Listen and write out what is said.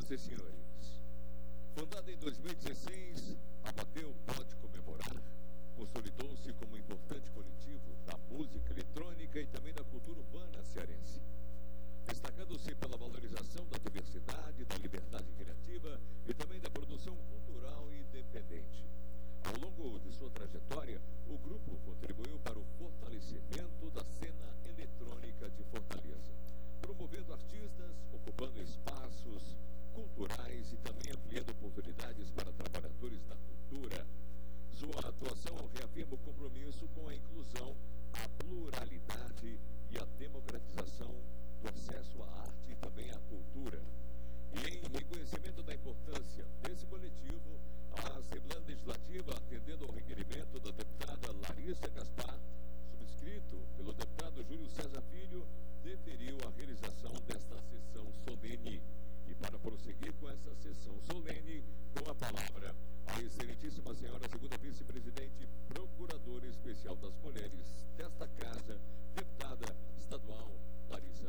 Senhoras e senhores, fundada em 2016, a Bateu pode comemorar, consolidou-se como um importante coletivo da música eletrônica e também da cultura urbana cearense, destacando-se